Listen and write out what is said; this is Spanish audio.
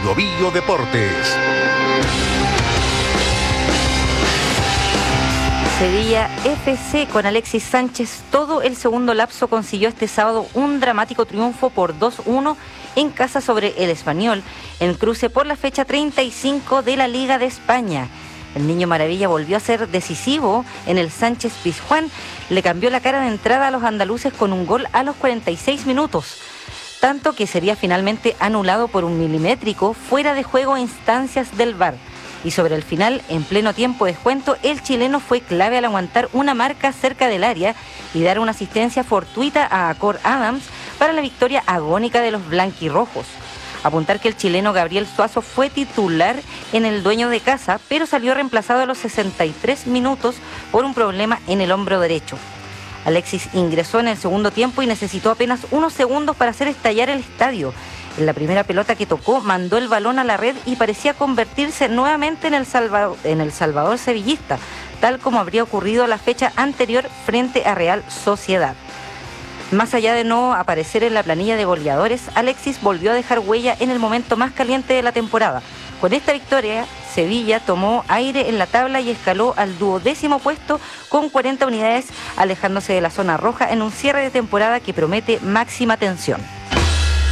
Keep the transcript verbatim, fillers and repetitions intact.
Bio Bio Deportes. Sevilla F C con Alexis Sánchez todo el segundo lapso consiguió este sábado un dramático triunfo por dos uno en casa sobre el Español, en cruce por la fecha treinta y cinco de la Liga de España. El Niño Maravilla volvió a ser decisivo en el Sánchez Pizjuán, le cambió la cara de entrada a los andaluces con un gol a los cuarenta y seis minutos, tanto que sería finalmente anulado por un milimétrico fuera de juego a instancias del V A R. Y sobre el final, en pleno tiempo de descuento, el chileno fue clave al aguantar una marca cerca del área y dar una asistencia fortuita a Acor Adams para la victoria agónica de los blanquirrojos. Apuntar que el chileno Gabriel Suazo fue titular en el dueño de casa, pero salió reemplazado a los sesenta y tres minutos por un problema en el hombro derecho. Alexis ingresó en el segundo tiempo y necesitó apenas unos segundos para hacer estallar el estadio. En la primera pelota que tocó, mandó el balón a la red y parecía convertirse nuevamente en el Salvador, en el Salvador sevillista, tal como habría ocurrido la fecha anterior frente a Real Sociedad. Más allá de no aparecer en la planilla de goleadores, Alexis volvió a dejar huella en el momento más caliente de la temporada. Con esta victoria, Sevilla tomó aire en la tabla y escaló al duodécimo puesto con cuarenta unidades, alejándose de la zona roja en un cierre de temporada que promete máxima tensión.